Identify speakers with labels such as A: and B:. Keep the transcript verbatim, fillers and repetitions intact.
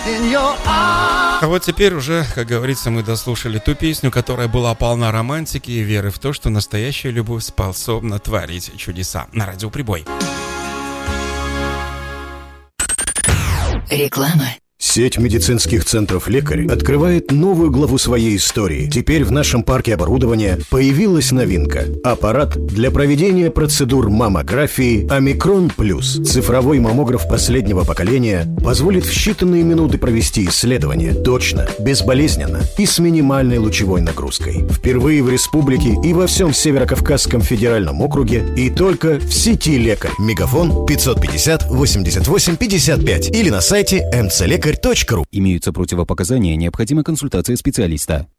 A: А вот теперь уже, как говорится, мы дослушали ту песню, которая была полна романтики и веры в то, что настоящая любовь способна творить чудеса. На радио Прибой.
B: Реклама.
C: Сеть медицинских центров «Лекарь» открывает новую главу своей истории. Теперь в нашем парке оборудования появилась новинка. Аппарат для проведения процедур маммографии «Омикрон Плюс». Цифровой маммограф последнего поколения позволит в считанные минуты провести исследование точно, безболезненно и с минимальной лучевой нагрузкой. Впервые в республике и во всем Северо-Кавказском федеральном округе и только в сети «Лекарь». Мегафон пятьсот пятьдесят восемьдесят восемь пятьдесят пять или на сайте эм цэ лекарь точка ру.
D: Имеются противопоказания, необходима консультация специалиста.